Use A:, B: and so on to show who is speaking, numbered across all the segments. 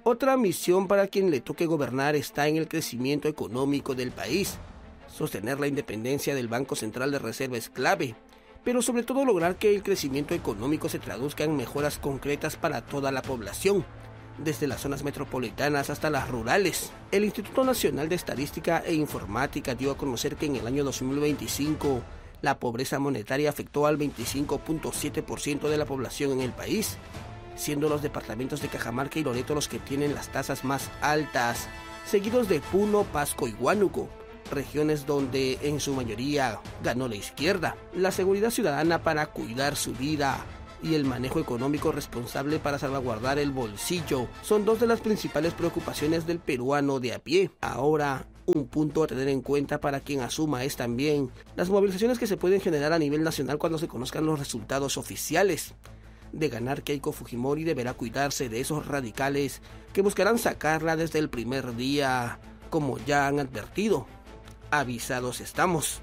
A: Otra misión para quien le toque gobernar está en el crecimiento económico del país. Sostener la independencia del Banco Central de Reserva es clave, pero sobre todo lograr que el crecimiento económico se traduzca en mejoras concretas para toda la población, desde las zonas metropolitanas hasta las rurales. El Instituto Nacional de Estadística e Informática dio a conocer que en el año 2025 la pobreza monetaria afectó al 25.7% de la población en el país, siendo los departamentos de Cajamarca y Loreto los que tienen las tasas más altas, seguidos de Puno, Pasco y Huánuco, regiones donde en su mayoría ganó la izquierda. La seguridad ciudadana para cuidar su vida y el manejo económico responsable para salvaguardar el bolsillo son dos de las principales preocupaciones del peruano de a pie. Ahora, un punto a tener en cuenta para quien asuma es también las movilizaciones que se pueden generar a nivel nacional cuando se conozcan los resultados oficiales. De ganar Keiko Fujimori deberá cuidarse de esos radicales que buscarán sacarla desde el primer día, como ya han advertido. Avisados estamos.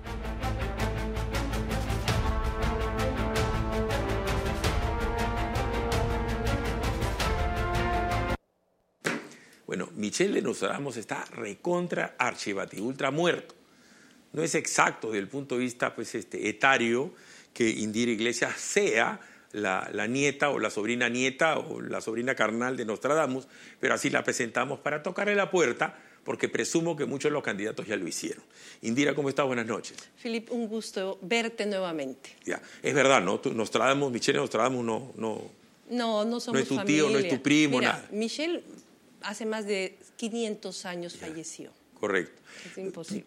B: Bueno, Michel de Nostradamus está recontra archivati, ultra muerto. No es exacto desde el punto de vista etario que Indira Iglesias sea la nieta o la sobrina nieta o la sobrina carnal de Nostradamus, pero así la presentamos para tocarle la puerta, porque presumo que muchos de los candidatos ya lo hicieron. Indira, ¿cómo estás? Buenas noches.
C: Philip, un gusto verte nuevamente.
B: Ya, es verdad, ¿no? Nostradamus, Michel Nostradamus no
C: somos
B: no es tu
C: familia.
B: tío, no es tu primo,
C: Mira,
B: nada.
C: Michel hace más de 500 años falleció.
B: Correcto.
C: Es imposible.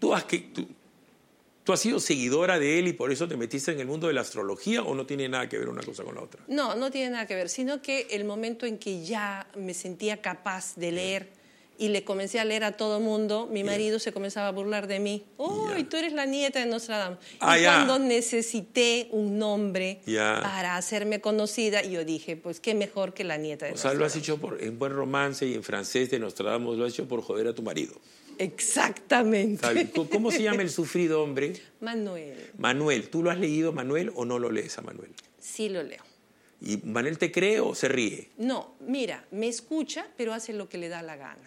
B: ¿Tú has sido seguidora de él y por eso te metiste en el mundo de la astrología o no tiene nada que ver una cosa con la otra?
C: No tiene nada que ver, sino que el momento en que ya me sentía capaz de leer y le comencé a leer a todo mundo, mi marido se comenzaba a burlar de mí. ¡Uy, tú eres la nieta de Nostradamus! Cuando necesité un nombre para hacerme conocida, yo dije, pues qué mejor que la nieta de Nostradamus.
B: O sea, lo has hecho en buen romance y en francés de Nostradamus, lo has hecho por joder a tu marido.
C: Exactamente.
B: ¿Cómo se llama el sufrido hombre?
C: Manuel.
B: Manuel. ¿Tú lo has leído, Manuel, o no lo lees a Manuel?
C: Sí lo leo.
B: ¿Y Manuel te cree o se ríe?
C: No, mira, me escucha, pero hace lo que le da la gana.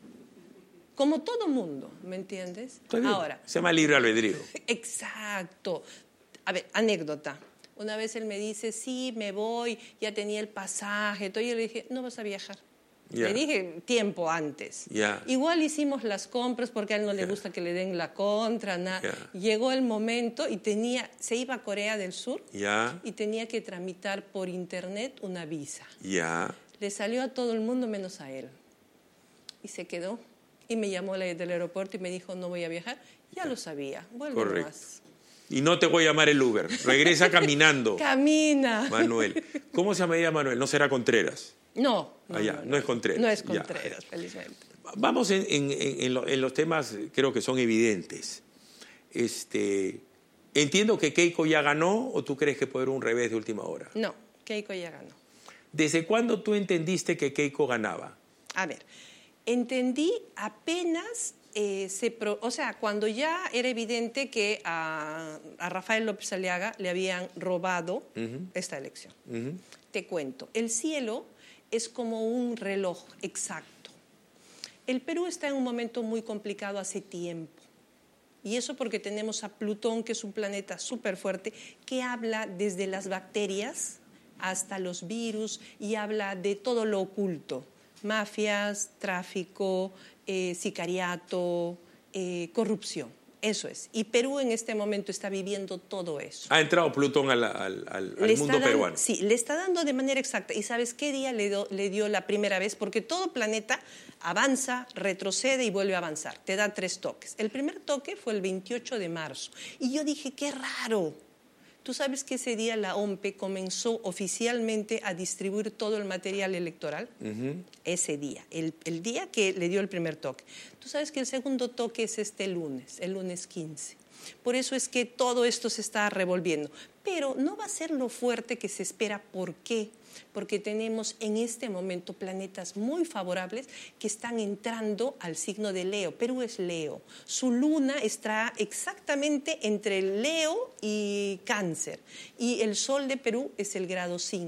C: Como todo mundo, ¿me entiendes?
B: Ahora. Se llama libre albedrío.
C: Exacto. A ver, anécdota. Una vez él me dice, sí, me voy, ya tenía el pasaje. Todo. Yo le dije, no vas a viajar. Le dije tiempo antes. Igual hicimos las compras porque a él no le gusta que le den la contra. Llegó el momento y se iba a Corea del Sur y tenía que tramitar por internet una visa. Le salió a todo el mundo menos a él. Y se quedó. Y me llamó del aeropuerto y me dijo, no voy a viajar. Ya lo sabía. Vuelve más.
B: Y no te voy a llamar el Uber. Regresa caminando.
C: Camina.
B: Manuel. ¿Cómo se llama Manuel? ¿No será Contreras?
C: No
B: es Contreras.
C: No es Contreras, felizmente.
B: Vamos en los temas, creo que son evidentes. Entiendo que Keiko ya ganó, ¿o tú crees que puede haber un revés de última hora?
C: No, Keiko ya ganó.
B: ¿Desde cuándo tú entendiste que Keiko ganaba?
C: A ver, entendí apenas, cuando ya era evidente que a Rafael López Aliaga le habían robado esta elección. Te cuento, el cielo es como un reloj exacto. El Perú está en un momento muy complicado hace tiempo. Y eso porque tenemos a Plutón, que es un planeta súper fuerte, que habla desde las bacterias hasta los virus y habla de todo lo oculto. Mafias, tráfico, sicariato, corrupción. Eso es. Y Perú en este momento está viviendo todo eso.
B: Ha entrado Plutón al mundo peruano.
C: Sí, le está dando de manera exacta. ¿Y sabes qué día le dio la primera vez? Porque todo planeta avanza, retrocede y vuelve a avanzar. Te da 3 toques. El primer toque fue el 28 de marzo. Y yo dije, qué raro. Tú sabes que ese día la OMPE comenzó oficialmente a distribuir todo el material electoral. Ese día, el día que le dio el primer toque. Tú sabes que el segundo toque es el lunes 15. Por eso es que todo esto se está revolviendo. Pero no va a ser lo fuerte que se espera. ¿Por qué? Porque tenemos en este momento planetas muy favorables que están entrando al signo de Leo. Perú es Leo. Su luna está exactamente entre Leo y Cáncer. Y el sol de Perú es el grado 5.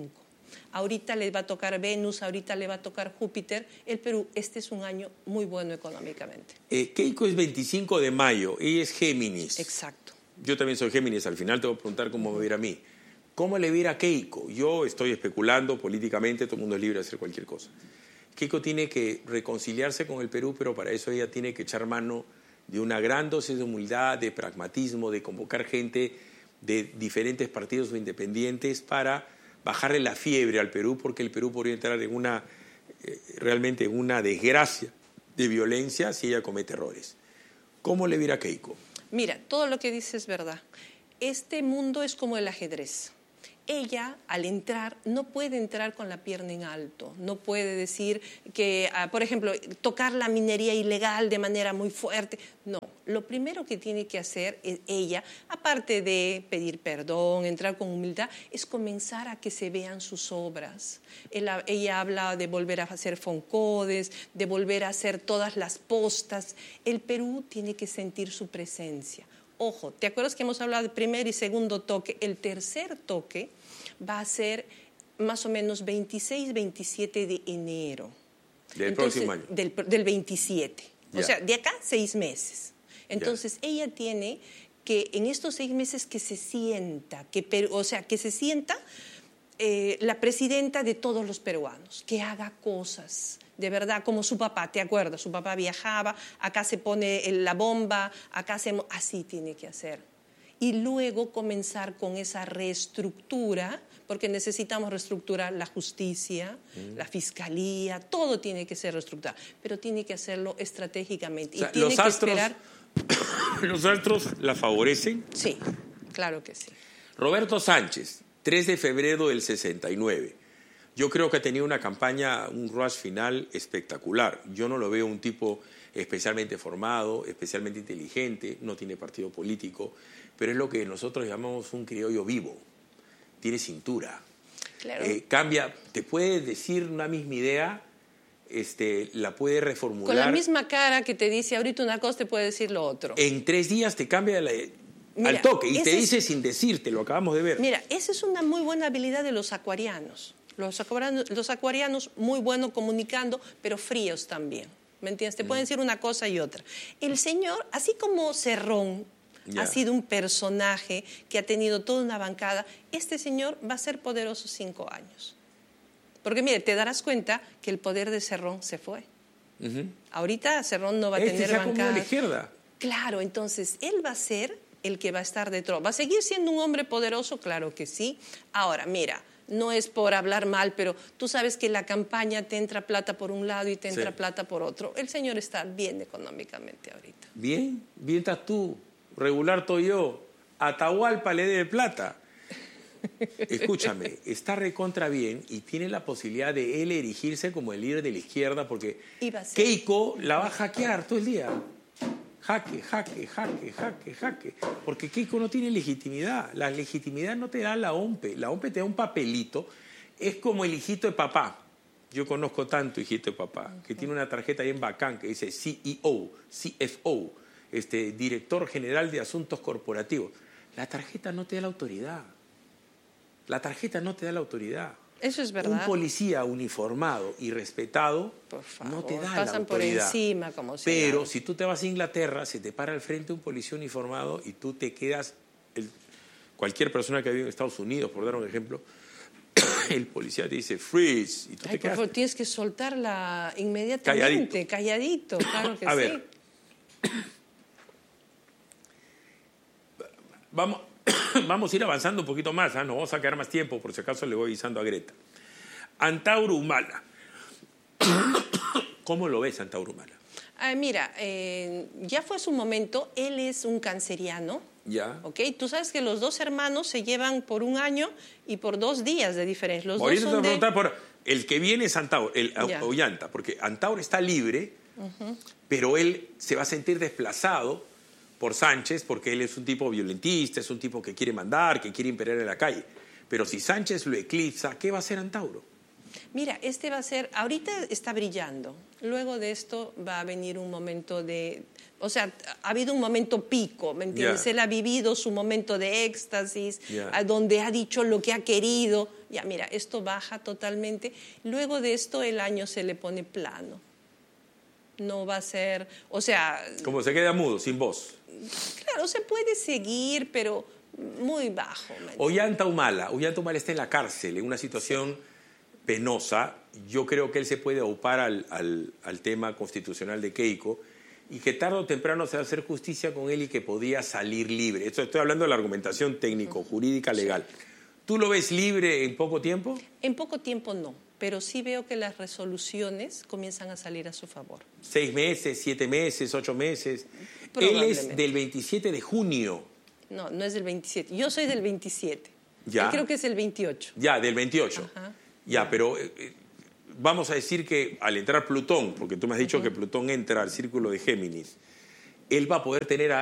C: Ahorita le va a tocar Venus, ahorita le va a tocar Júpiter. El Perú, este es un año muy bueno económicamente.
B: Keiko es 25 de mayo, ella es Géminis.
C: Exacto.
B: Yo también soy Géminis, al final te voy a preguntar cómo me va a ir a mí. ¿Cómo le va a ir a Keiko? Yo estoy especulando políticamente, todo el mundo es libre de hacer cualquier cosa. Keiko tiene que reconciliarse con el Perú, pero para eso ella tiene que echar mano de una gran dosis de humildad, de pragmatismo, de convocar gente de diferentes partidos o independientes para bajarle la fiebre al Perú, porque el Perú podría entrar en realmente en una desgracia de violencia si ella comete errores. ¿Cómo le va a ir a Keiko?
C: Mira, todo lo que dices es verdad. Este mundo es como el ajedrez. Ella, al entrar, no puede entrar con la pierna en alto. No puede decir que, por ejemplo, tocar la minería ilegal de manera muy fuerte. No, lo primero que tiene que hacer ella, aparte de pedir perdón, entrar con humildad, es comenzar a que se vean sus obras. Ella habla de volver a hacer foncodes, de volver a hacer todas las postas. El Perú tiene que sentir su presencia. Ojo, ¿te acuerdas que hemos hablado de primer y segundo toque? El tercer toque va a ser más o menos 26, 27 de enero.
B: Del próximo año.
C: Del 27.
B: Ya.
C: O sea, de acá 6 meses. Entonces, ella tiene que en estos 6 meses que se sienta, que se sienta la presidenta de todos los peruanos, que haga cosas. De verdad, como su papá, ¿te acuerdas? Su papá viajaba, acá se pone la bomba, así tiene que hacer. Y luego comenzar con esa reestructura, porque necesitamos reestructurar la justicia, la fiscalía, todo tiene que ser reestructurado, pero tiene que hacerlo estratégicamente.
B: O sea,
C: y tiene que esperar.
B: ¿Los astros la favorecen?
C: Sí, claro que sí.
B: Roberto Sánchez, 3 de febrero del 69. Yo creo que ha tenido una campaña, un rush final espectacular. Yo no lo veo un tipo especialmente formado, especialmente inteligente, no tiene partido político, pero es lo que nosotros llamamos un criollo vivo. Tiene cintura.
C: Claro.
B: Cambia, te puede decir una misma idea, la puede reformular.
C: Con la misma cara que te dice ahorita una cosa, te puede decir lo otro.
B: En 3 días te cambia al toque y te dice sin decirte, lo acabamos de ver.
C: Mira, esa es una muy buena habilidad de los acuarianos. Los acuarianos muy buenos comunicando, pero fríos también. ¿Me entiendes? Te pueden decir una cosa y otra. El señor, así como Cerrón ha sido un personaje que ha tenido toda una bancada, este señor va a ser poderoso 5 años. Porque, mire, te darás cuenta que el poder de Cerrón se fue. Ahorita Cerrón no va a tener bancada.
B: A la izquierda.
C: Claro, entonces él va a ser el que va a estar detrás. ¿Va a seguir siendo un hombre poderoso? Claro que sí. Ahora, mira, no es por hablar mal, pero tú sabes que la campaña te entra plata por un lado y te entra plata por otro. El señor está bien económicamente ahorita.
B: Bien estás tú, regular estoy yo, Atahualpa le debe plata. Escúchame, está recontra bien y tiene la posibilidad de él erigirse como el líder de la izquierda porque Keiko la va a hackear todo el día. Jaque. Porque Keiko no tiene legitimidad. La legitimidad no te da la OMPE. La OMPE te da un papelito. Es como el hijito de papá. Yo conozco tanto hijito de papá, que tiene una tarjeta bien bacán que dice CEO, CFO, Director General de Asuntos Corporativos. La tarjeta no te da la autoridad. La tarjeta no te da la autoridad.
C: Eso es verdad.
B: Un policía uniformado y respetado no te da la autoridad.
C: Pasan por encima como si
B: Pero
C: nada.
B: si tú te vas a Inglaterra, se te para al frente un policía uniformado y tú te quedas... Cualquier persona que ha vivido en Estados Unidos, por dar un ejemplo, el policía te dice freeze y tú te quedas...
C: Por favor, tienes que soltarla inmediatamente, calladito, claro que
B: a
C: sí.
B: ver, vamos a ir avanzando un poquito más, no vamos a quedar más tiempo, por si acaso le voy avisando a Greta. Antauro Humala. ¿Cómo lo ves, Antauro Humala?
C: Mira, ya fue su momento, él es un canceriano.
B: Ya.
C: ¿Okay? Tú sabes que los 2 hermanos se llevan por 1 año y por 2 días de diferencia. Los
B: ahorita
C: dos
B: te
C: son
B: voy a preguntar por el que viene es Antauro, Ollanta, porque Antauro está libre, pero él se va a sentir desplazado por Sánchez porque él es un tipo violentista, es un tipo que quiere mandar, que quiere imperar en la calle. Pero si Sánchez lo eclipsa, ¿qué va a hacer Antauro?
C: Mira, va a ser, ahorita está brillando. Luego de esto va a venir un momento de O sea, ha habido un momento pico, ¿me entiendes?
B: Ya.
C: Él ha vivido su momento de éxtasis,
B: Ya.
C: donde ha dicho lo que ha querido. Ya, mira, esto baja totalmente. Luego de esto el año se le pone plano. No va a ser, o sea,
B: Como se queda mudo, sin voz.
C: claro, se puede seguir, pero muy bajo. ¿me entiendes?
B: Ollanta Humala está en la cárcel, en una situación penosa. Yo creo que él se puede aupar al tema constitucional de Keiko y que tarde o temprano se va a hacer justicia con él y que podía salir libre. Esto estoy hablando de la argumentación técnico, jurídica, legal. ¿Tú lo ves libre en poco tiempo?
C: En poco tiempo no, pero sí veo que las resoluciones comienzan a salir a su favor.
B: 6 meses, 7 meses, 8 meses. Él es
C: Probablemente.
B: del 27 de junio.
C: No, no es del 27. Yo soy del 27.
B: Ya.
C: Yo creo que es el 28.
B: Ya, del 28.
C: Ajá.
B: Ya, pero vamos a decir que al entrar Plutón, porque tú me has dicho que Plutón entra al círculo de Géminis, él va a poder tener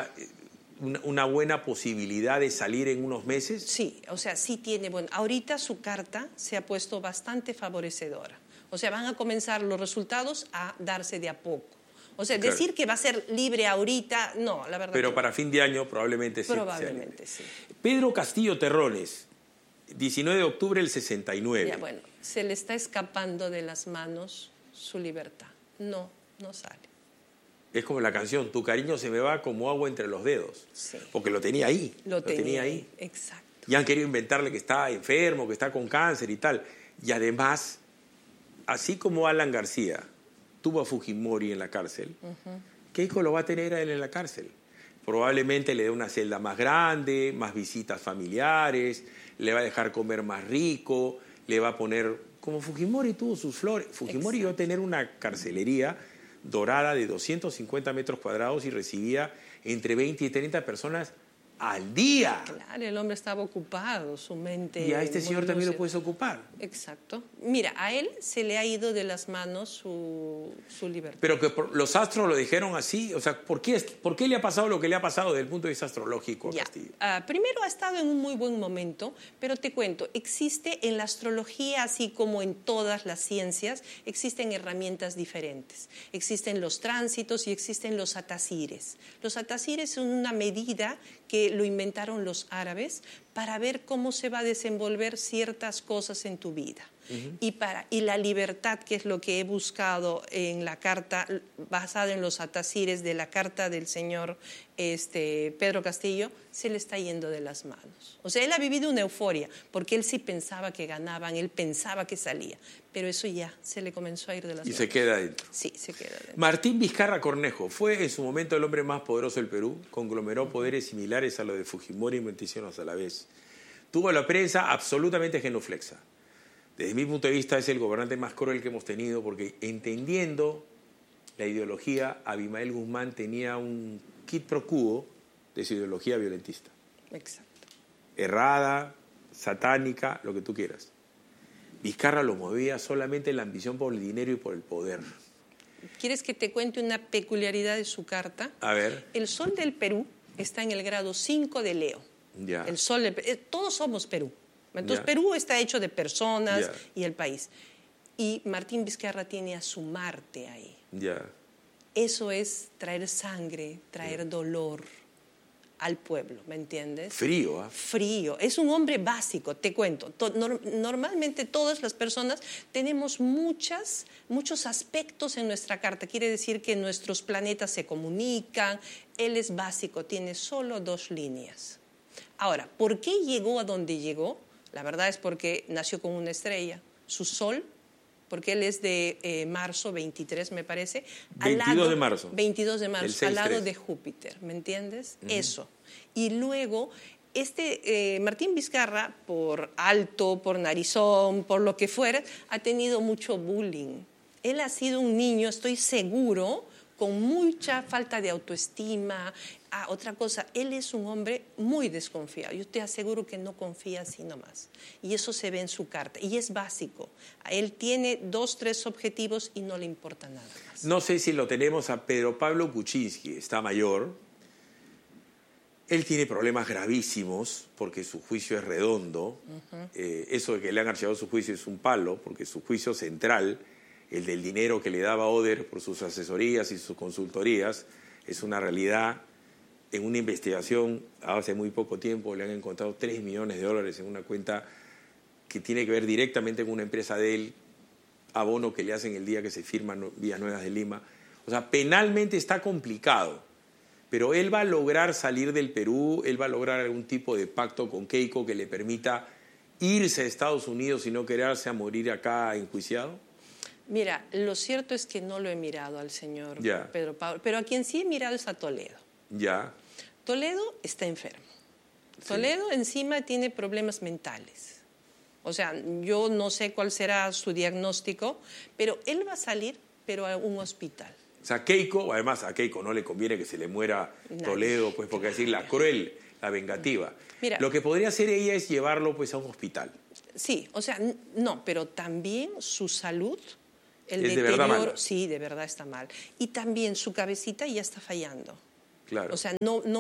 B: una buena posibilidad de salir en unos meses.
C: Sí, o sea, sí tiene. Bueno, ahorita su carta se ha puesto bastante favorecedora. O sea, van a comenzar los resultados a darse de a poco. O sea,
B: Claro.
C: decir que va a ser libre ahorita, no, la verdad.
B: Pero
C: que
B: para fin de año probablemente sí.
C: probablemente sí.
B: Pedro Castillo Terrones, 19 de octubre del 69.
C: Ya, bueno, se le está escapando de las manos su libertad. No, no sale.
B: Es como la canción, tu cariño se me va como agua entre los dedos.
C: Sí.
B: Porque lo tenía ahí.
C: Lo tenía ahí. Exacto.
B: Y han querido inventarle que está enfermo, que está con cáncer y tal. Y además, así como Alan García tuvo a Fujimori en la cárcel, Keiko lo va a tener a él en la cárcel. Probablemente le dé una celda más grande, más visitas familiares, le va a dejar comer más rico, le va a poner... Como Fujimori tuvo sus flores. Fujimori iba a tener una carcelería dorada de 250 metros cuadrados y recibía entre 20 y 30 personas al día.
C: Claro, el hombre estaba ocupado, su mente...
B: Y a este
C: muy
B: señor también lo
C: lúcida.
B: puedes ocupar.
C: Exacto. Mira, a él se le ha ido de las manos su libertad.
B: Pero que los astros lo dijeron así, o sea, ¿por qué le ha pasado lo que le ha pasado desde el punto de vista astrológico a
C: Ya.
B: Castillo?
C: Primero ha estado en un muy buen momento, pero te cuento, existe en la astrología, así como en todas las ciencias, existen herramientas diferentes. Existen los tránsitos y existen los atasires. Los atasires son una medida que lo inventaron los árabes para ver cómo se va a desenvolver ciertas cosas en tu vida. Y la libertad, que es lo que he buscado en la carta, basada en los atasires de la carta del señor Pedro Castillo, se le está yendo de las manos. O sea, él ha vivido una euforia, porque él sí pensaba que ganaban, él pensaba que salía, pero eso ya se le comenzó a ir de las manos.
B: Y se queda dentro.
C: Sí, se queda dentro.
B: Martín Vizcarra Cornejo fue en su momento el hombre más poderoso del Perú, conglomeró poderes similares a los de Fujimori y Montesinos a la vez. Tuvo a la prensa absolutamente genuflexa. Desde mi punto de vista es el gobernante más cruel que hemos tenido porque entendiendo la ideología, Abimael Guzmán tenía un quid pro quo de su ideología violentista.
C: Exacto.
B: Errada, satánica, lo que tú quieras. Vizcarra lo movía solamente la ambición por el dinero y por el poder.
C: ¿Quieres que te cuente una peculiaridad de su carta?
B: A ver.
C: El sol del Perú está en el grado 5 de Leo.
B: Ya.
C: El sol todos somos Perú. Entonces
B: Ya.
C: Perú está hecho de personas
B: Ya.
C: y el país. Y Martín Vizcarra tiene a su Marte ahí.
B: Ya.
C: Eso es traer sangre, traer dolor al pueblo, ¿me entiendes?
B: Frío, ¿ah?
C: Frío. Es un hombre básico, te cuento. Normalmente todas las personas tenemos muchos aspectos en nuestra carta. Quiere decir que nuestros planetas se comunican. Él es básico, tiene solo 2 líneas. Ahora, ¿por qué llegó a donde llegó? La verdad es porque nació con una estrella, su sol, porque él es de marzo 23, me parece.
B: 22 de marzo.
C: 22 de
B: El
C: marzo,
B: 6-3.
C: al lado de Júpiter, ¿me entiendes? Eso. Y luego, Martín Vizcarra, por alto, por narizón, por lo que fuera, ha tenido mucho bullying. Él ha sido un niño, estoy seguro, con mucha falta de autoestima. Otra cosa, él es un hombre muy desconfiado. Yo te aseguro que no confía así nomás. Y eso se ve en su carta. Y es básico. Él tiene 2, 3 objetivos y no le importa nada más.
B: No sé si lo tenemos a Pedro Pablo Kuczynski, está mayor. Él tiene problemas gravísimos porque su juicio es redondo. Eso de que le han archivado su juicio es un palo, porque su juicio central, el del dinero que le daba Oder por sus asesorías y sus consultorías, es una realidad. En una investigación hace muy poco tiempo le han encontrado $3 millones en una cuenta que tiene que ver directamente con una empresa de él, abono que le hacen el día que se firman Vías Nuevas de Lima. O sea, penalmente está complicado, pero él va a lograr salir del Perú, él va a lograr algún tipo de pacto con Keiko que le permita irse a Estados Unidos y no quedarse a morir acá enjuiciado.
C: Mira, lo cierto es que no lo he mirado al señor
B: Ya.
C: Pedro Pablo, pero a quien sí he mirado es a Toledo.
B: Ya.
C: Toledo está enfermo.
B: Sí.
C: Toledo encima tiene problemas mentales. O sea, yo no sé cuál será su diagnóstico, pero él va a salir, pero a un hospital.
B: O sea, Keiko, además a Keiko no le conviene que se le muera
C: Nadie.
B: Toledo, pues porque decir la cruel, la vengativa.
C: Mira,
B: lo que podría hacer ella es llevarlo pues a un hospital.
C: Sí, o sea, no, pero también su salud, el
B: ¿Es de
C: deterioro,
B: verdad mala?
C: sí, de verdad está mal. Y también su cabecita ya está fallando.
B: Claro.
C: O sea,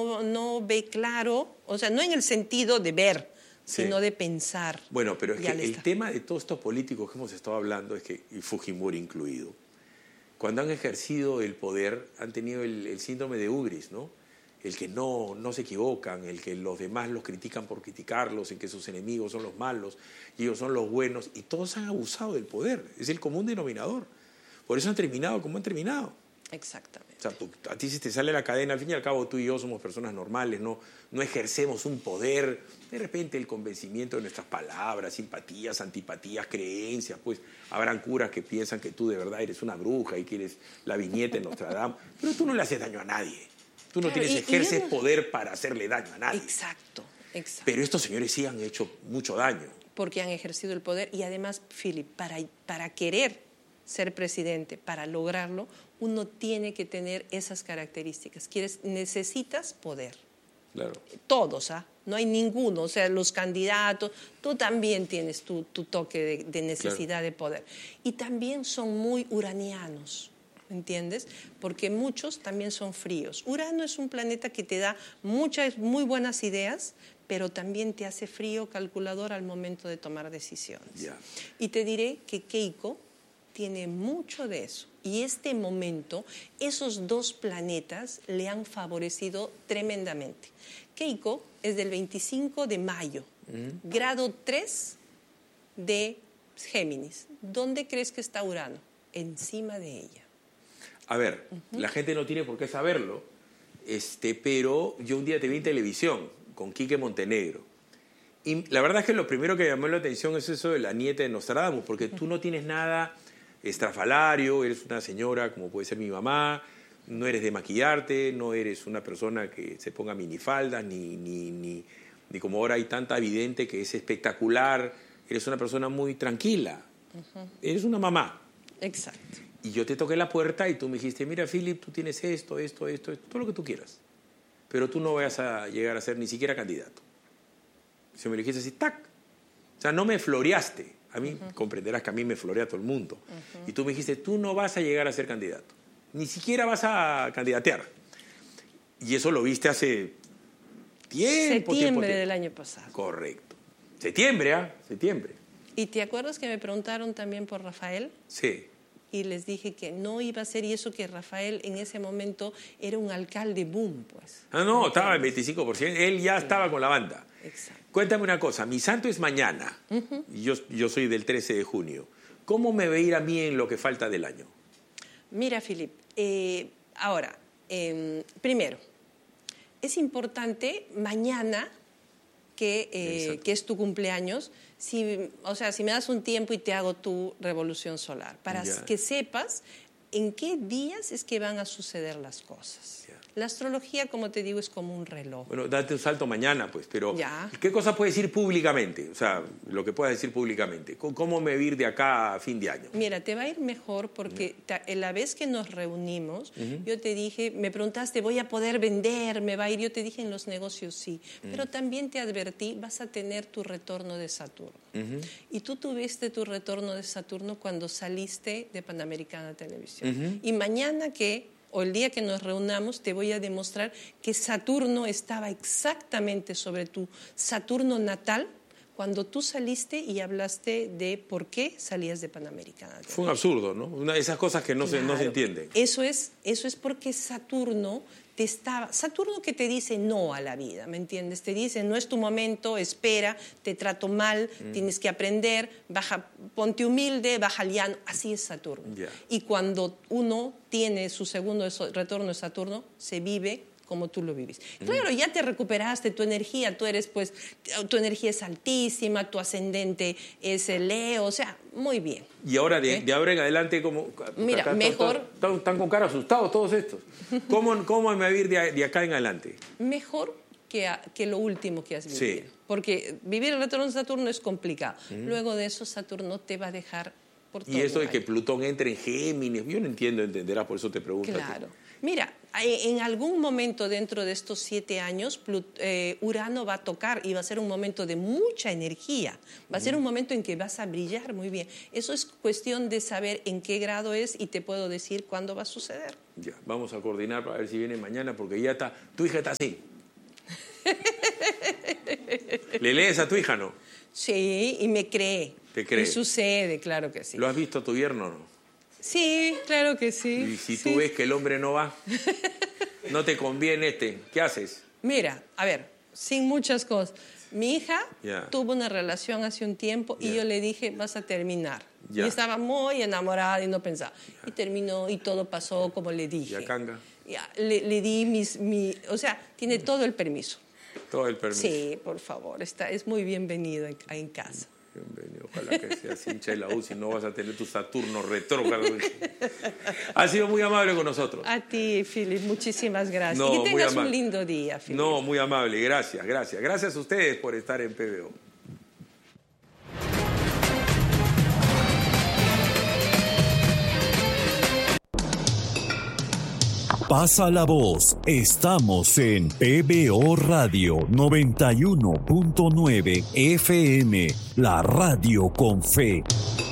C: no ve claro, o sea, no en el sentido de ver,
B: Sí.
C: sino de pensar.
B: Bueno, pero es
C: Ya
B: que
C: le
B: el
C: está.
B: tema de todos estos políticos que hemos estado hablando es que, y Fujimori incluido, cuando han ejercido el poder han tenido el síndrome de Ubris, ¿no? El que no se equivocan, el que los demás los critican por criticarlos, en que sus enemigos son los malos y ellos son los buenos, y todos han abusado del poder. Es el común denominador. Por eso han terminado como han terminado.
C: Exactamente.
B: O sea, a ti se te sale la cadena, al fin y al cabo tú y yo somos personas normales, no ejercemos un poder, de repente el convencimiento de nuestras palabras, simpatías, antipatías, creencias, pues habrán curas que piensan que tú de verdad eres una bruja y que eres la viñeta de Nostradamus, pero tú no le haces daño a nadie, tú no
C: Claro,
B: ejerces
C: yo no-
B: poder para hacerle daño a nadie.
C: Exacto.
B: Pero estos señores sí han hecho mucho daño.
C: Porque han ejercido el poder y además, Philip, para querer ser presidente, para lograrlo, uno tiene que tener esas características. Necesitas poder.
B: Claro.
C: Todos, ¿ah? No hay ninguno, o sea, los candidatos, tú también tienes tu toque de necesidad de poder. Y también son muy uranianos, ¿entiendes? Porque muchos también son fríos. Urano es un planeta que te da muchas muy buenas ideas, pero también te hace frío, calculador al momento de tomar decisiones.
B: Ya.
C: Y te diré que Keiko tiene mucho de eso. Y este momento, esos dos planetas le han favorecido tremendamente. Keiko es del 25 de mayo, grado 3 de Géminis. ¿Dónde crees que está Urano? Encima de ella.
B: A ver, la gente no tiene por qué saberlo, pero yo un día te vi en televisión con Quique Montenegro. Y la verdad es que lo primero que llamó la atención es eso de la nieta de Nostradamus, porque tú no tienes nada estrafalario, eres una señora como puede ser mi mamá, no eres de maquillarte, no eres una persona que se ponga minifaldas, ni como ahora hay tanta vidente que es espectacular, eres una persona muy tranquila, eres una mamá.
C: Exacto.
B: Y yo te toqué la puerta y tú me dijiste, mira, Philip, tú tienes esto, todo lo que tú quieras. Pero tú no vas a llegar a ser ni siquiera candidato. Si me lo dijiste así, ¡tac! O sea, no me floreaste. A mí, comprenderás que a mí me florea todo el mundo. Y tú me dijiste, tú no vas a llegar a ser candidato. Ni siquiera vas a candidatear. Y eso lo viste hace
C: Septiembre del año pasado.
B: Correcto. Septiembre, ¿ah? Septiembre.
C: ¿Y te acuerdas que me preguntaron también por Rafael?
B: Sí.
C: Y les dije que no iba a ser, y eso que Rafael en ese momento era un alcalde boom, pues.
B: Ah, no, estaba en 25%. Él ya estaba con la banda.
C: Exacto.
B: Cuéntame una cosa, mi santo es mañana. Y yo soy del 13 de junio. ¿Cómo me va a ir a mí en lo que falta del año?
C: Mira, Philip, ahora, primero, es importante mañana, que es tu cumpleaños, si me das un tiempo y te hago tu revolución solar, para
B: Ya.
C: que sepas en qué días es que van a suceder las cosas.
B: Ya.
C: La astrología, como te digo, es como un reloj.
B: Bueno, date un salto mañana, pues, pero
C: Ya.
B: ¿qué cosa puedes decir públicamente? O sea, lo que puedas decir públicamente. ¿Cómo me va a ir de acá a fin de año?
C: Mira, te va a ir mejor porque la vez que nos reunimos, yo te dije, me preguntaste, ¿voy a poder vender? ¿Me va a ir? Yo te dije, en los negocios sí. Pero también te advertí, vas a tener tu retorno de Saturno. Y tú tuviste tu retorno de Saturno cuando saliste de Panamericana Televisión. Y mañana o el día que nos reunamos, te voy a demostrar que Saturno estaba exactamente sobre tu Saturno natal cuando tú saliste y hablaste de por qué salías de Panamericana.
B: Fue un absurdo, ¿no? Una de esas cosas que no se entienden.
C: Eso es porque Saturno que te dice no a la vida, ¿me entiendes? Te dice, no es tu momento, espera, te trato mal, tienes que aprender, ponte humilde, baja al llano. Así es Saturno.
B: Yeah.
C: Y cuando uno tiene su segundo retorno de Saturno, se vive como tú lo vives. Claro, ya te recuperaste tu energía, tu energía es altísima, tu ascendente es el Leo, o sea, muy bien.
B: Y ahora, de ahora en adelante, como
C: mira, mejor...
B: Están con cara asustados todos estos. ¿Cómo me va a ir de acá en adelante?
C: Mejor que lo último que has vivido.
B: Sí.
C: Porque vivir el retorno de Saturno es complicado. Luego de eso, Saturno te va a dejar por todo.
B: Y eso de que Plutón entre en Géminis, yo no entenderás, por eso te pregunto.
C: Claro. Mira, en algún momento dentro de estos 7 años, Urano va a tocar y va a ser un momento de mucha energía. Va a ser un momento en que vas a brillar muy bien. Eso es cuestión de saber en qué grado es y te puedo decir cuándo va a suceder.
B: Ya, vamos a coordinar para ver si viene mañana, porque ya está. Tu hija está así. ¿Le lees a tu hija, no?
C: Sí, y me cree.
B: ¿Te cree?
C: Y sucede, claro que sí.
B: ¿Lo has visto a tu yerno o no?
C: Sí, claro que sí.
B: Y si
C: sí.
B: tú ves que el hombre no va, no te conviene ¿qué haces?
C: Mira, a ver, sin muchas cosas. Mi hija
B: Yeah.
C: tuvo una relación hace un tiempo y yo le dije, vas a terminar.
B: Yeah.
C: Y estaba muy enamorada y no pensaba. Y terminó y todo pasó como le dije.
B: ¿Y a Canga?
C: Ya, le di o sea, tiene todo el permiso.
B: Todo el permiso.
C: Sí, por favor, es muy bienvenido en casa.
B: Bienvenido. Ojalá que seas hincha de la U, si no vas a tener tu Saturno retrógrado. Ha sido muy amable con nosotros.
C: A ti, Philip, muchísimas gracias.
B: No,
C: y que tengas
B: muy
C: un lindo día, Philip.
B: No, muy amable, gracias. Gracias a ustedes por estar en PBO.
D: Pasa la voz, estamos en PBO Radio 91.9 FM, la radio con fe.